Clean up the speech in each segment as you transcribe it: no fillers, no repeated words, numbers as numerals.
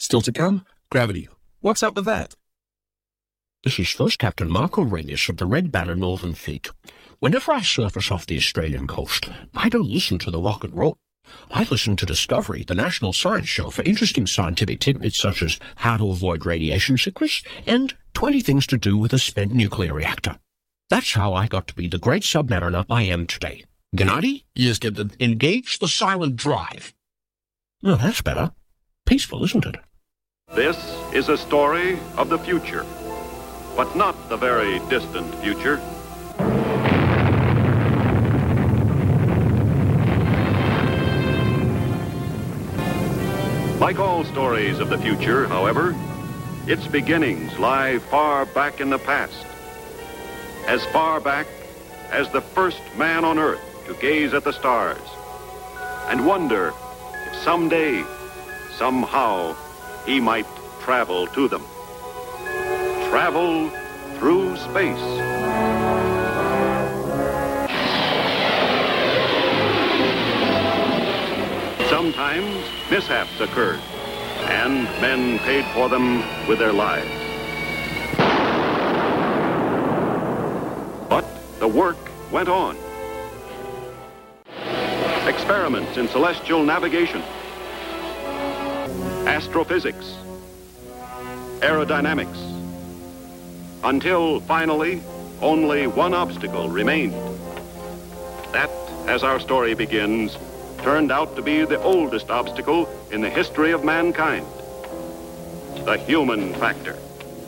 Still to come, gravity. What's up with that? This is First Captain Mark Aurelius of the Red Banner Northern Fleet. Whenever I surface off the Australian coast, I don't listen to the rock and roll. I listen to Discovery, the national science show, for interesting scientific tidbits such as how to avoid radiation sickness and 20 things to do with a spent nuclear reactor. That's how I got to be the great submariner I am today. Gennady? Yes, Captain. Engage the silent drive. Oh, that's better. Peaceful, isn't it? This is a story of the future, but not the very distant future. Like all stories of the future, however, its beginnings lie far back in the past. As far back as the first man on Earth to gaze at the stars and wonder if someday, somehow, he might travel to them. Travel through space. Sometimes mishaps occurred, and men paid for them with their lives. But the work went on. Experiments in celestial navigation, astrophysics, aerodynamics, until finally only one obstacle remained. That, as our story begins, turned out to be the oldest obstacle in the history of mankind: the human factor.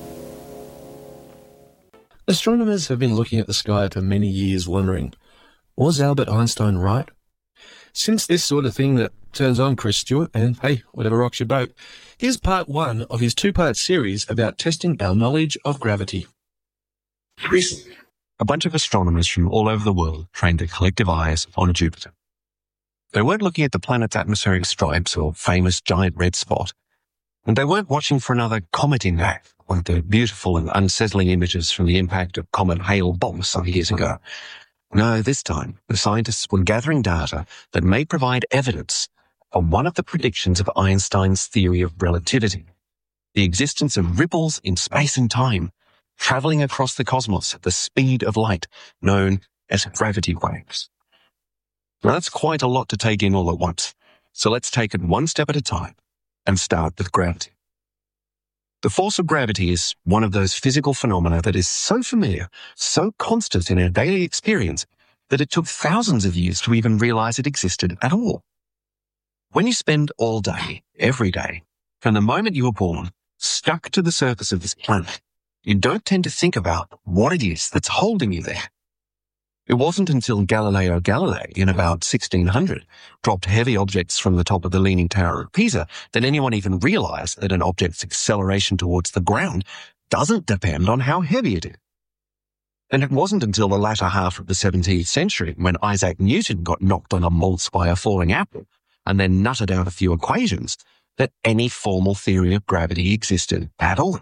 Astronomers have been looking at the sky for many years wondering, was Albert Einstein right? Since this sort of thing that turns on Chris Stewart, and hey, whatever rocks your boat, here's part 1 of his 2-part series about testing our knowledge of gravity. Recently, a bunch of astronomers from all over the world trained their collective eyes on Jupiter. They weren't looking at the planet's atmospheric stripes or famous giant red spot, and they weren't watching for another comet impact, like the beautiful and unsettling images from the impact of Comet Hale-Bopp some years ago. No, this time, the scientists were gathering data that may provide evidence of one of the predictions of Einstein's theory of relativity: the existence of ripples in space and time, traveling across the cosmos at the speed of light, known as gravity waves. Now, that's quite a lot to take in all at once, so let's take it one step at a time and start with gravity. The force of gravity is one of those physical phenomena that is so familiar, so constant in our daily experience, that it took thousands of years to even realize it existed at all. When you spend all day, every day, from the moment you were born, stuck to the surface of this planet, you don't tend to think about what it is that's holding you there. It wasn't until Galileo Galilei in about 1600 dropped heavy objects from the top of the Leaning Tower of Pisa that anyone even realized that an object's acceleration towards the ground doesn't depend on how heavy it is. And it wasn't until the latter half of the 17th century when Isaac Newton got knocked on a maltz by a falling apple and then nutted out a few equations that any formal theory of gravity existed at all.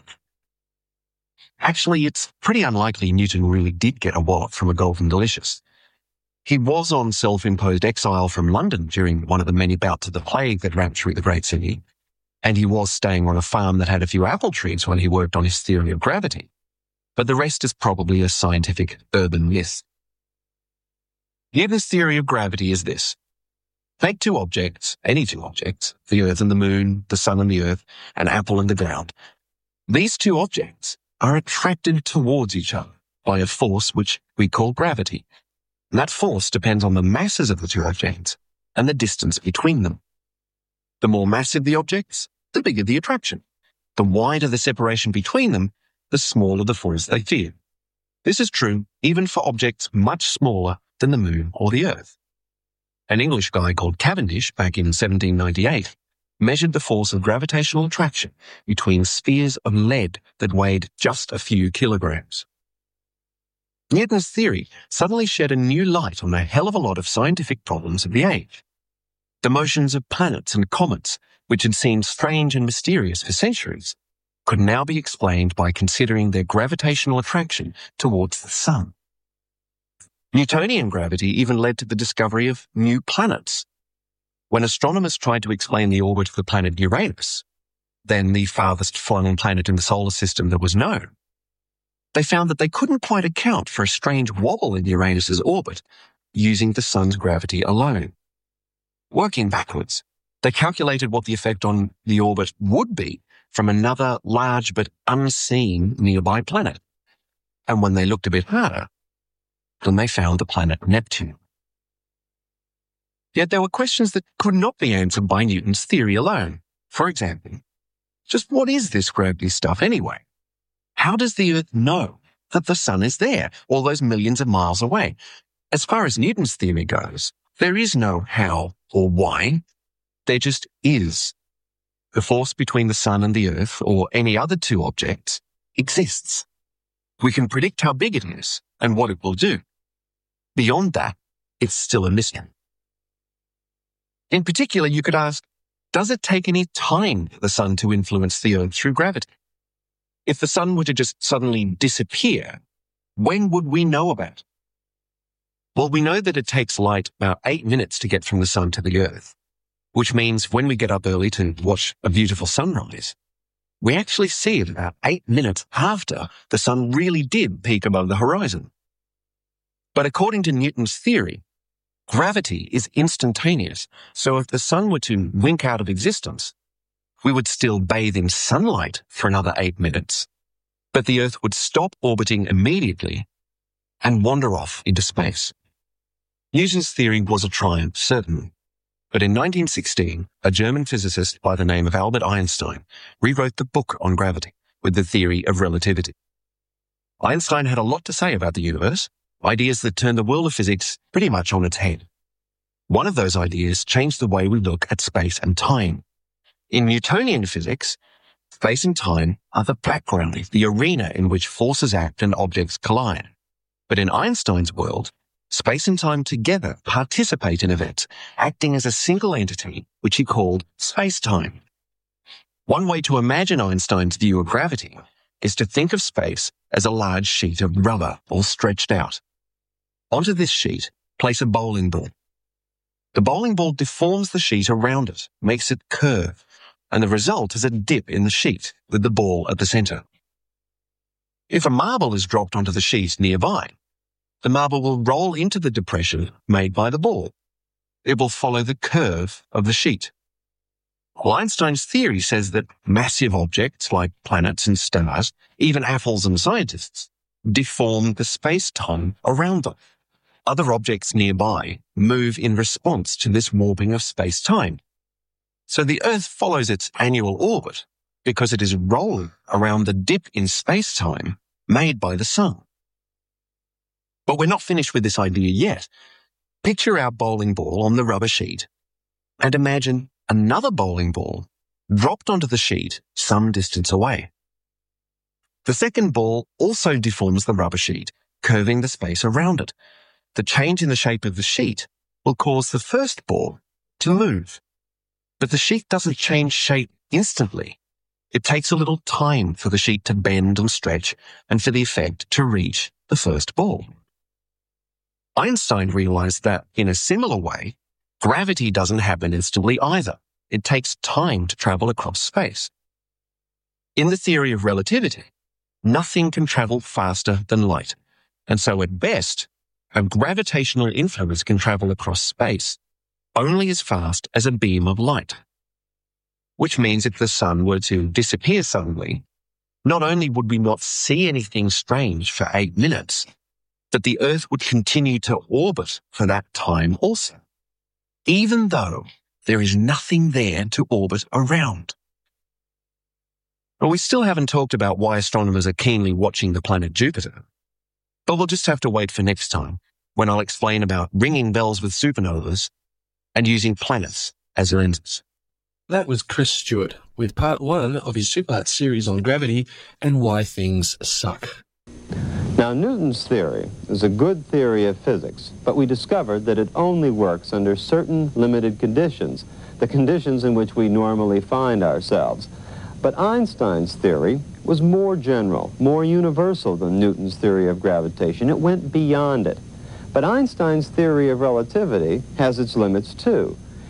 Actually, it's pretty unlikely Newton really did get a wallet from a Golden Delicious. He was on self-imposed exile from London during one of the many bouts of the plague that ramped through the great city, and he was staying on a farm that had a few apple trees when he worked on his theory of gravity. But the rest is probably a scientific urban myth. Newton's theory of gravity is this: take two objects, any two objects, the Earth and the Moon, the Sun and the Earth, an apple and the ground. These two objects are attracted towards each other by a force which we call gravity. And that force depends on the masses of the two objects and the distance between them. The more massive the objects, the bigger the attraction. The wider the separation between them, the smaller the force they feel. This is true even for objects much smaller than the Moon or the Earth. An English guy called Cavendish, back in 1798, measured the force of gravitational attraction between spheres of lead that weighed just a few kilograms. Newton's theory suddenly shed a new light on a hell of a lot of scientific problems of the age. The motions of planets and comets, which had seemed strange and mysterious for centuries, could now be explained by considering their gravitational attraction towards the Sun. Newtonian gravity even led to the discovery of new planets. When astronomers tried to explain the orbit of the planet Uranus, than the farthest flung planet in the solar system that was known, they found that they couldn't quite account for a strange wobble in Uranus's orbit using the sun's gravity alone. Working backwards, they calculated what the effect on the orbit would be from another large but unseen nearby planet. And when they looked a bit harder, then they found the planet Neptune. Yet there were questions that could not be answered by Newton's theory alone. For example, just what is this gravity stuff anyway? How does the Earth know that the sun is there, all those millions of miles away? As far as Newton's theory goes, there is no how or why. There just is. The force between the sun and the Earth, or any other two objects, exists. We can predict how big it is and what it will do. Beyond that, it's still a mystery. In particular, you could ask, does it take any time for the sun to influence the Earth through gravity? If the sun were to just suddenly disappear, when would we know about it? Well, we know that it takes light about 8 minutes to get from the sun to the Earth, which means when we get up early to watch a beautiful sunrise, we actually see it about 8 minutes after the sun really did peak above the horizon. But according to Newton's theory, gravity is instantaneous, so if the sun were to wink out of existence, we would still bathe in sunlight for another 8 minutes, but the Earth would stop orbiting immediately and wander off into space. Newton's theory was a triumph, certainly, but in 1916, a German physicist by the name of Albert Einstein rewrote the book on gravity with the theory of relativity. Einstein had a lot to say about the universe, ideas that turned the world of physics pretty much on its head. One of those ideas changed the way we look at space and time. In Newtonian physics, space and time are the background, the arena in which forces act and objects collide. But in Einstein's world, space and time together participate in events, acting as a single entity, which he called space-time. One way to imagine Einstein's view of gravity is to think of space as a large sheet of rubber all stretched out. Onto this sheet, place a bowling ball. The bowling ball deforms the sheet around it, makes it curve, and the result is a dip in the sheet with the ball at the center. If a marble is dropped onto the sheet nearby, the marble will roll into the depression made by the ball. It will follow the curve of the sheet. Well, Einstein's theory says that massive objects like planets and stars, even apples and scientists, deform the space-time around them. Other objects nearby move in response to this warping of space-time. So the Earth follows its annual orbit because it is rolling around the dip in space-time made by the sun. But we're not finished with this idea yet. Picture our bowling ball on the rubber sheet and imagine another bowling ball dropped onto the sheet some distance away. The second ball also deforms the rubber sheet, curving the space around it. The change in the shape of the sheet will cause the first ball to move. But the sheet doesn't change shape instantly. It takes a little time for the sheet to bend and stretch and for the effect to reach the first ball. Einstein realized that, in a similar way, gravity doesn't happen instantly either. It takes time to travel across space. In the theory of relativity, nothing can travel faster than light, and so at best, a gravitational influence can travel across space only as fast as a beam of light. Which means if the sun were to disappear suddenly, not only would we not see anything strange for 8 minutes, but the Earth would continue to orbit for that time also, even though there is nothing there to orbit around. Well, we still haven't talked about why astronomers are keenly watching the planet Jupiter, but we'll just have to wait for next time, when I'll explain about ringing bells with supernovas and using planets as lenses. That was Chris Stewart with part 1 of his two-part series on gravity and why things suck. Now, Newton's theory is a good theory of physics, but we discovered that it only works under certain limited conditions, the conditions in which we normally find ourselves. But Einstein's theory was more general, more universal than Newton's theory of gravitation. It went beyond it. But Einstein's theory of relativity has its limits too.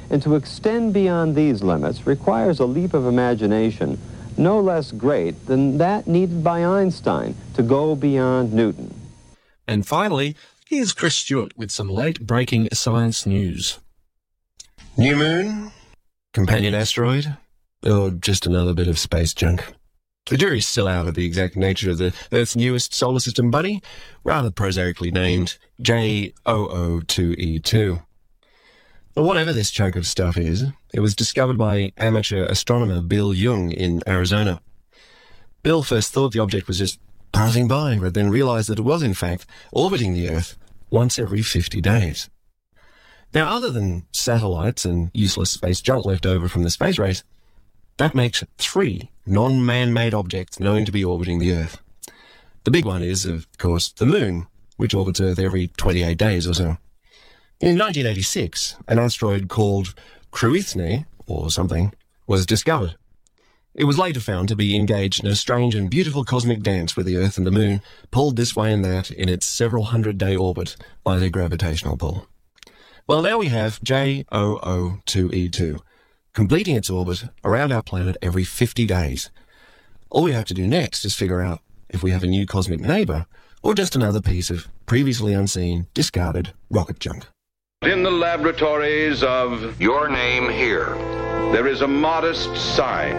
And to extend beyond these limits requires a leap of imagination no less great than that needed by Einstein to go beyond Newton. And finally, here's Chris Stewart with some late-breaking science news. New moon? Companion asteroid? Or just another bit of space junk? The jury's still out of the exact nature of the Earth's newest solar system buddy, rather prosaically named J0022E2. But whatever this chunk of stuff is, it was discovered by amateur astronomer Bill Young in Arizona. Bill first thought the object was just passing by, but then realized that it was in fact orbiting the Earth once every 50 days. Now, other than satellites and useless space junk left over from the space race, that makes 3 non-man-made objects known to be orbiting the Earth. The big one is, of course, the Moon, which orbits Earth every 28 days or so. In 1986, an asteroid called Cruithne, or something, was discovered. It was later found to be engaged in a strange and beautiful cosmic dance with the Earth and the Moon, pulled this way and that in its several hundred-day orbit by their gravitational pull. Well, now we have J0022, completing its orbit around our planet every 50 days. All we have to do next is figure out if we have a new cosmic neighbour or just another piece of previously unseen, discarded rocket junk. In the laboratories of Your Name Here, there is a modest sign.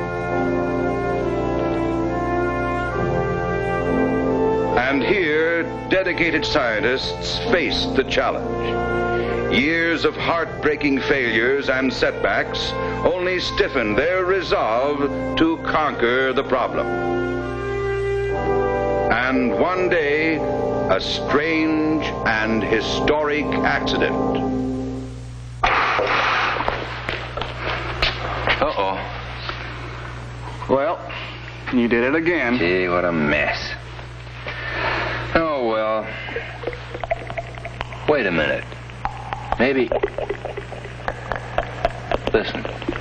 And here, dedicated scientists faced the challenge. Years of heartbreaking failures and setbacks only stiffened their resolve to conquer the problem. And one day, a strange and historic accident. Uh-oh. Well, you did it again. Gee, what a mess. Oh, well. Wait a minute. Maybe. Listen.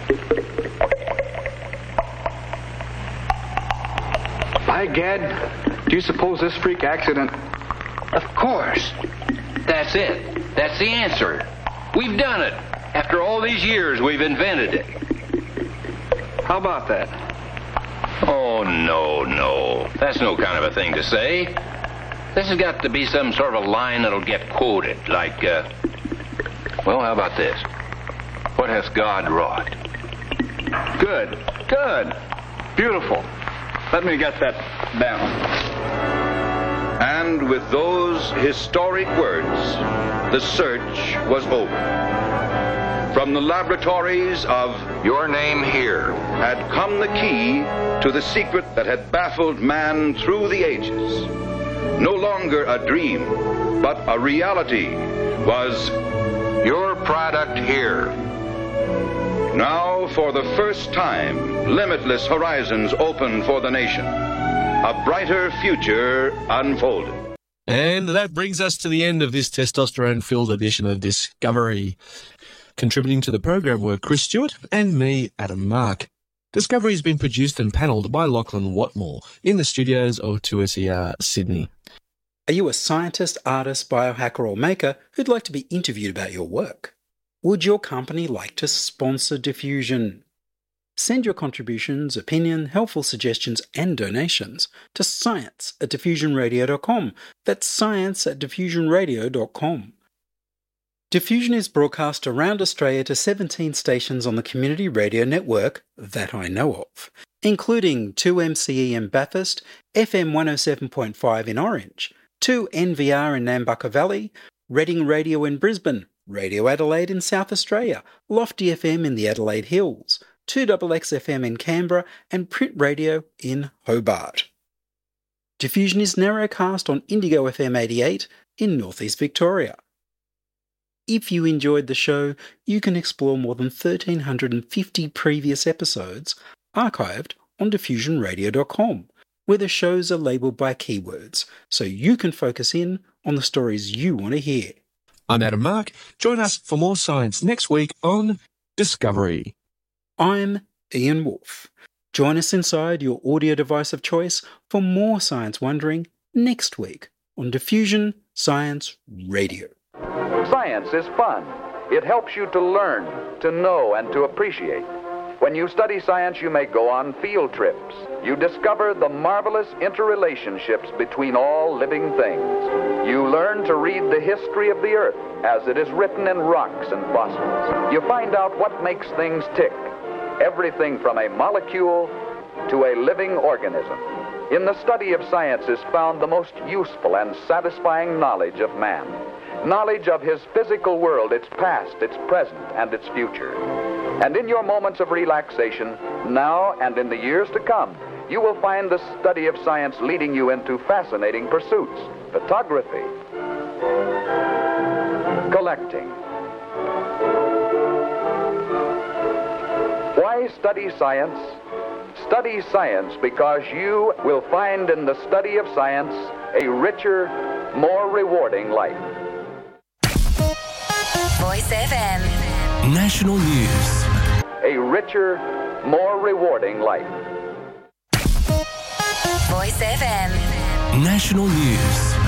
By gad, do you suppose this freak accident... Of course. That's it. That's the answer. We've done it. After all these years, we've invented it. How about that? Oh, no. That's no kind of a thing to say. This has got to be some sort of a line that'll get quoted, like, well, how about this? What hath God wrought? Good. Beautiful. Let me get that down. And with those historic words, the search was over. From the laboratories of Your Name Here had come the key to the secret that had baffled man through the ages. No longer a dream, but a reality was Your Product Here. Now, for the first time, limitless horizons open for the nation. A brighter future unfolded. And that brings us to the end of this testosterone-filled edition of Discovery. Contributing to the program were Chris Stewart and me, Adam Mark. Discovery has been produced and panelled by Lachlan Watmore in the studios of 2SER Sydney. Are you a scientist, artist, biohacker or maker who'd like to be interviewed about your work? Would your company like to sponsor Diffusion? Send your contributions, opinion, helpful suggestions and donations to science@diffusionradio.com. That's science@diffusionradio.com. Diffusion is broadcast around Australia to 17 stations on the community radio network that I know of, including 2MCE in Bathurst, FM 107.5 in Orange, 2NVR in Nambucca Valley, Reading Radio in Brisbane, Radio Adelaide in South Australia, Lofty FM in the Adelaide Hills, 2XX FM in Canberra, and Print Radio in Hobart. Diffusion is narrowcast on Indigo FM 88 in Northeast Victoria. If you enjoyed the show, you can explore more than 1,350 previous episodes archived on diffusionradio.com, where the shows are labelled by keywords, so you can focus in on the stories you want to hear. I'm Adam Mark. Join us for more science next week on Discovery. I'm Ian Wolfe. Join us inside your audio device of choice for more science wondering next week on Diffusion Science Radio. Science is fun. It helps you to learn, to know, and to appreciate. When you study science, you may go on field trips. You discover the marvelous interrelationships between all living things. You learn to read the history of the earth as it is written in rocks and fossils. You find out what makes things tick, everything from a molecule to a living organism. In the study of science is found the most useful and satisfying knowledge of man. Knowledge of his physical world, its past, its present, and its future. And in your moments of relaxation, now and in the years to come, you will find the study of science leading you into fascinating pursuits. Photography, collecting. Why study science? Study science because you will find in the study of science a richer, more rewarding life. Voice FM. National News. A richer, more rewarding life. Voice FM. National News.